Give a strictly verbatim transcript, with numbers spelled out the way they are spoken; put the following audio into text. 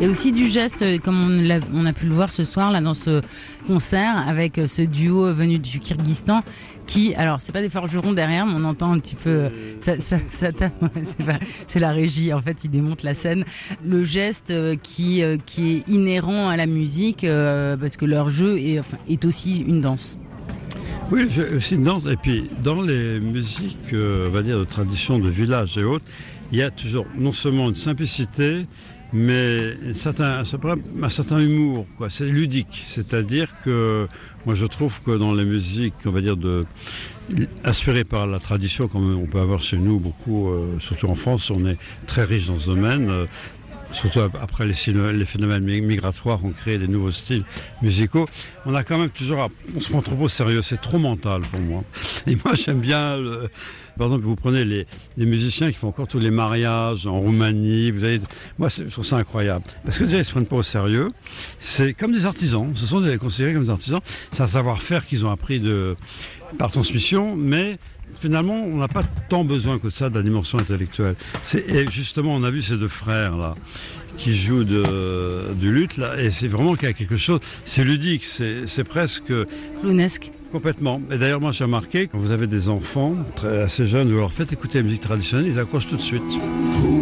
et aussi du geste, comme on, l'a, on a pu le voir ce soir là dans ce concert avec ce duo venu du Kyrgyzstan qui, alors c'est pas des forgerons derrière, mais on entend un petit peu, ça, ça, ça, ça c'est, pas, c'est la régie en fait, ils démontent la scène. Le geste qui qui est inhérent à la musique euh, parce que leur jeu est, enfin, est aussi une danse. Oui, c'est une danse. Et puis, dans les musiques, euh, on va dire, de tradition de village et autres, il y a toujours non seulement une simplicité, mais un certain, un certain humour, quoi. C'est ludique. C'est-à-dire que, moi, je trouve que dans les musiques, on va dire, de, inspirées par la tradition, comme on peut avoir chez nous beaucoup, euh, surtout en France, on est très riche dans ce domaine. Euh, Surtout après les, les phénomènes migratoires ont créé des nouveaux styles musicaux. On a quand même toujours, à, on se prend trop au sérieux, c'est trop mental pour moi. Et moi j'aime bien, le, par exemple, vous prenez les, les musiciens qui font encore tous les mariages en Roumanie. Vous avez, moi je trouve ça incroyable parce que déjà ils se prennent pas au sérieux. C'est comme des artisans, ce sont des, considérés comme des artisans. C'est un savoir-faire qu'ils ont appris de par transmission, mais finalement, on n'a pas tant besoin que ça de la dimension intellectuelle. C'est, et justement, on a vu ces deux frères là qui jouent de, du luth là, et c'est vraiment qu'il y a quelque chose. C'est ludique, c'est, c'est presque clownesque. Complètement. Et d'ailleurs, moi, j'ai remarqué quand vous avez des enfants très, assez jeunes, vous leur faites écouter la musique traditionnelle, ils accrochent tout de suite.